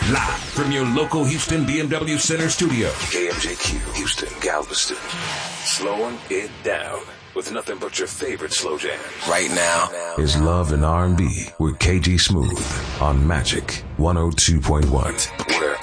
Live from your local Houston BMW Center studio. KMJQ, Houston, Galveston. Slowing it down with nothing but your favorite slow jams. Right now is Love and R&B with KG Smooth on Magic 102.1. Where